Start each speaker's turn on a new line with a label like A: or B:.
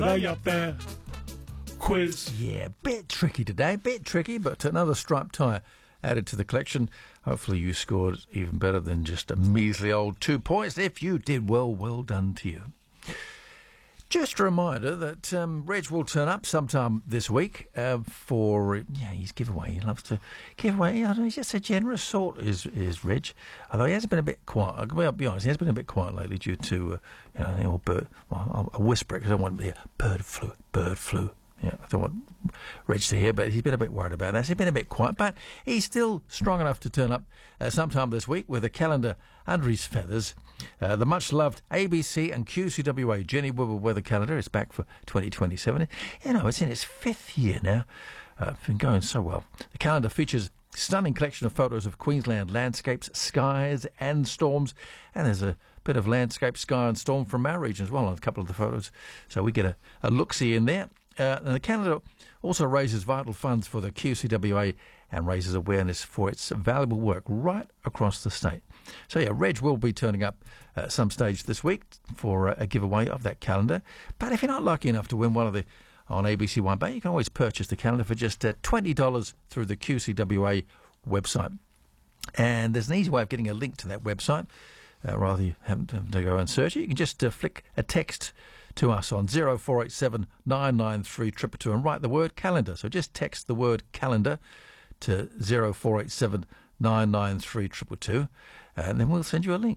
A: The Affair Quiz.
B: Yeah, bit tricky today, but another striped tyre added to the collection. Hopefully you scored even better than just a measly old 2 points. If you did well done to you. Just a reminder that Reg will turn up sometime this week for his giveaway. He loves to give away. He's just a generous sort, is Reg. Although he has been a bit quiet. I'll be honest, he has been a bit quiet lately due to the old bird. Well, I'll whisper it because I don't want to be a bird flu. Yeah, I don't want Reg to hear, but he's been a bit worried about that. So he's been a bit quiet, but he's still strong enough to turn up sometime this week with a calendar under his feathers. The much-loved ABC and QCWA Jenny Wibble weather calendar is back for 2027. It's in its 5th year now. It's been going so well. The calendar features a stunning collection of photos of Queensland landscapes, skies and storms, and there's a bit of landscape, sky and storm from our region as well on a couple of the photos. So we get a look-see in there. And the calendar also raises vital funds for the QCWA and raises awareness for its valuable work right across the state. So, Reg will be turning up at some stage this week for a giveaway of that calendar. But if you're not lucky enough to win one of the on ABC One Bay, you can always purchase the calendar for just $20 through the QCWA website. And there's an easy way of getting a link to that website. Rather than you have to go and search it, you can just flick a text to us on 0487 993 222 and write the word calendar. So just text the word calendar to 0487 993 222 and then we'll send you a link.